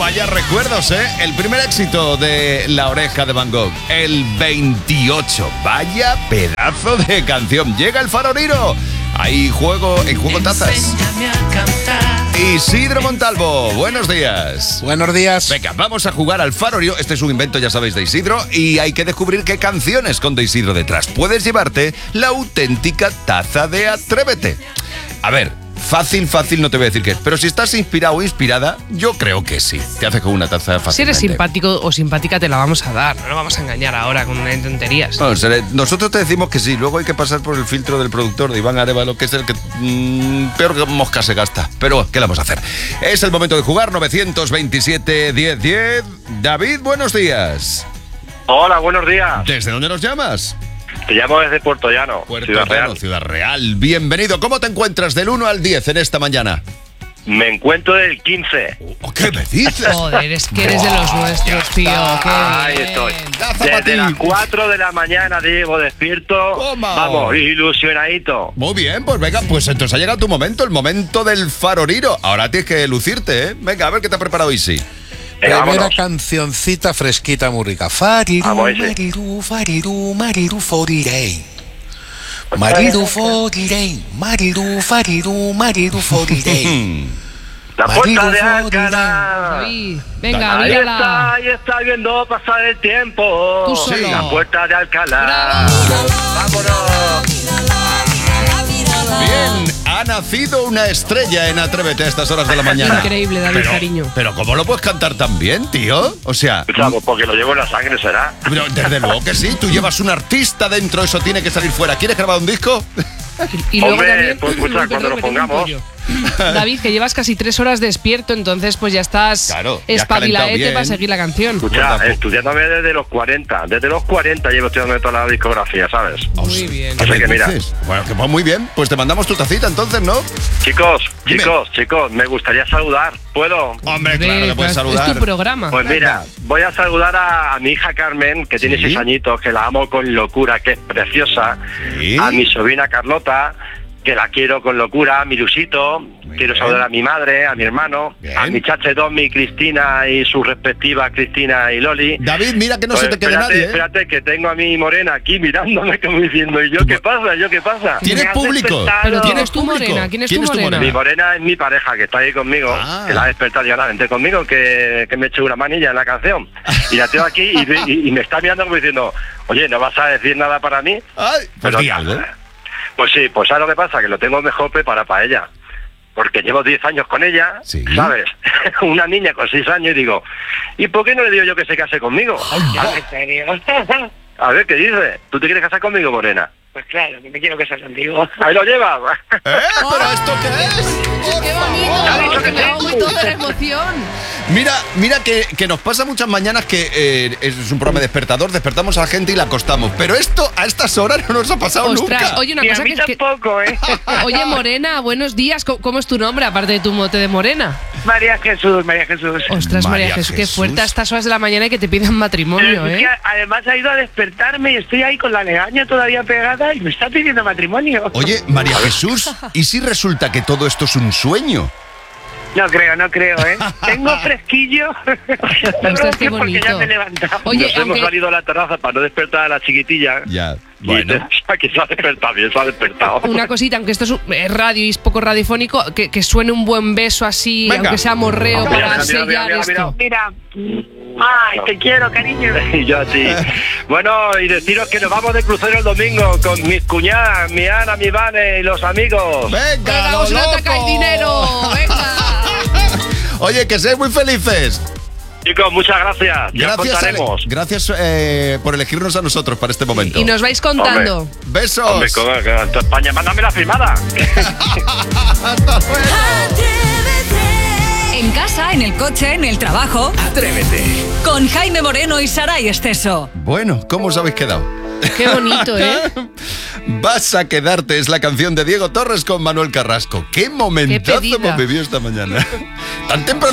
Vaya recuerdos, ¿eh? El primer éxito de La Oreja de Van Gogh, el 28. Vaya pedazo de canción. Llega el faroriro. Ahí juego tazas. Isidro Montalvo, buenos días. Buenos días. Venga, vamos a jugar al faroriro. Este es un invento, ya sabéis, de Isidro. Y hay que descubrir qué canciones con de Isidro detrás. Puedes llevarte la auténtica taza de Atrévete. A ver, fácil no te voy a decir qué es. Pero si estás inspirado o inspirada, yo creo que sí. Te hace con una taza fácilmente. Si eres simpático o simpática, te la vamos a dar. No nos vamos a engañar ahora con tonterías. No, nosotros te decimos que sí. Luego hay que pasar por el filtro del productor de Iván Arévalo, que es el que peor que mosca se gasta. Pero, ¿qué le vamos a hacer? Es el momento de jugar. 927-1010. David, buenos días. Hola, buenos días. ¿Desde dónde nos llamas? Te llamo desde Puerto Llano, Ciudad Real. Ciudad Real. Bienvenido. ¿Cómo te encuentras del 1 al 10 en esta mañana? Me encuentro del 15. ¿Qué me dices? Joder, es que eres de los nuestros, tío. Ahí estoy. Desde las 4 de la mañana llevo despierto. Toma. Vamos, ilusionadito. Muy bien, pues venga, pues entonces ha llegado tu momento, el momento del faroriro. Ahora tienes que lucirte, ¿eh? Venga, a ver qué te ha preparado hoy, sí. Primera cancioncita fresquita, muy rica. Fariru, mariru, fariru, mariru, forirei. Mariru, forirei. Mariru, fariru, mariru, forirei. La puerta de Alcalá. David, venga, Ahí mírala. está viendo pasar el tiempo. Tú solo. La puerta de Alcalá. ¡Bravo! Vámonos. Bien, ha nacido una estrella en Atrévete a estas horas de la mañana. Increíble, David, cariño. Pero ¿cómo lo puedes cantar tan bien, tío? O sea, Escuchamos, porque lo llevo en la sangre, ¿será? pero desde luego que sí, tú llevas un artista dentro, eso tiene que salir fuera. ¿Quieres grabar un disco? Y luego Hombre, también, pues escucha, cuando lo pongamos. David, que llevas casi 3 horas despierto, entonces pues ya estás Claro, ya has espabilaete calentado para bien. seguir la canción. Escucha, estudiándome desde los 40. Desde los 40 llevo estudiando toda la discografía, ¿sabes? Muy bien. Así que mira. Bueno, que pues muy bien, pues te mandamos tu tacita entonces, ¿no? Chicos, Dime. me gustaría saludar. ¿Puedo? Hombre, claro que puedes Es saludar. tu programa. Pues mira, voy a saludar a mi hija Carmen, que tiene Sí. 6 añitos, que la amo con locura, que es preciosa. Sí. A mi sobrina Carlota, que la quiero con locura, a mi Lusito. Quiero bien. saludar a mi madre, a mi hermano, Bien. a mi chache Domi, Cristina y sus respectivas Cristina y Loli. David, mira que no Pues se te quede espérate, nadie, ¿eh? Espérate, que tengo a mi morena aquí mirándome como diciendo, ¿y yo qué pasa? ¿Yo qué pasa? ¿Tienes Me has público? despertado. Pero ¿Tienes ¿quién es tu público? morena? ¿Quién es ¿Quién tu es tu morena? Mi morena es mi pareja, que está ahí conmigo, Ah. que la ha despertado ya, vente conmigo, que me he hecho una manilla en la canción. Y la tengo aquí y me está mirando como diciendo, oye, ¿no vas a decir nada para mí? Ay, pues Pero- di algo. Pues sí, pues ¿sabes lo que pasa? Que lo tengo mejor preparado para ella. Porque llevo 10 años con ella, Sí. ¿sabes? Una niña con 6 años y digo, ¿y por qué no le digo yo que se case conmigo? ¿En serio? A ver, ¿qué dice? ¿Tú te quieres casar conmigo, morena? Pues claro, que me quiero casar contigo. Ahí lo llevas. ¿Pero esto qué es? ¡Qué Ya he bonito! dicho que Me hago sí. muy toda la emoción. Mira que nos pasa muchas mañanas que es un programa despertador, despertamos a la gente y la acostamos. Pero esto a estas horas no nos ha pasado Ostras, nunca. oye, una Y a cosa mí que es que... tampoco, ¿eh? Oye, Morena, buenos días. ¿Cómo es tu nombre, aparte de tu mote de Morena? María Jesús, María Jesús. Ostras, María María Jesús, qué Jesús. fuerte a estas horas de la mañana y que te pidan matrimonio, Es ¿eh? que además ha ido a despertarme y estoy ahí con la legaña todavía pegada y me está pidiendo matrimonio. Oye, María Jesús, ¿y si resulta que todo esto es un sueño? No creo, ¿eh? Tengo fresquillo. Ostras, qué Porque ya bonito. me he levantado. Oye, Nos hemos aunque... salido a la terraza para no despertar a la chiquitilla. Ya, Y bueno. que se ha despertado bien, se ha despertado. Una cosita, aunque esto es radio y es poco radiofónico, que suene un buen beso así, Venga. aunque sea morreo, Mira, para mira, sellar mira, mira, esto. Mira. Ay, te quiero, cariño. Y yo a ti. Bueno, y deciros que nos vamos de crucero el domingo con mis cuñadas, mi Ana, mi Vane y los amigos. ¡Venga, ¡Venga, lo vamos a loco! atacar dinero! ¡Venga! Oye, que seáis muy felices. Chicos, muchas gracias. Ya contaremos. Gracias por elegirnos a nosotros para este momento. Y nos vais contando. Besos. Hombre, en toda España, mándame la firmada. Hasta luego. En casa, en el coche, en el trabajo. Atrévete. Con Jaime Moreno y Saray Esteso. Bueno, ¿cómo os habéis quedado? Qué bonito, ¿eh? Vas a quedarte, es la canción de Diego Torres con Manuel Carrasco. ¡Qué momentazo pedida. hemos vivido esta mañana! Tan temprano.